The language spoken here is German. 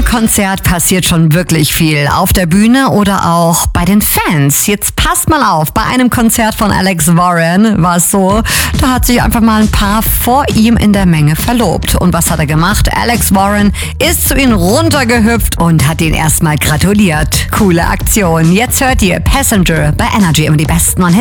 einem Konzert passiert schon wirklich viel. Auf der Bühne oder auch bei den Fans. Jetzt passt mal auf, bei einem Konzert von Alex Warren war es so, da hat sich einfach mal ein Paar vor ihm in der Menge verlobt. Und was hat er gemacht? Alex Warren ist zu ihm runtergehüpft und hat ihn erstmal gratuliert. Coole Aktion. Jetzt hört ihr Passenger bei Energy, immer die besten Hits.